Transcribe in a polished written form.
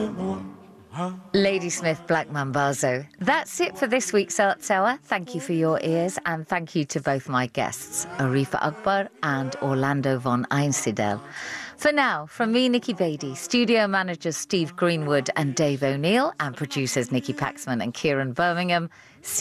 Ladysmith Black Mambazo. That's it for this week's Arts Hour. Thank you for your ears, and thank you to both my guests, Arifa Akbar and Orlando von Einsiedel. For now, from me, Nikki Beattie, studio managers Steve Greenwood and Dave O'Neill, and producers Nikki Paxman and Kieran Birmingham,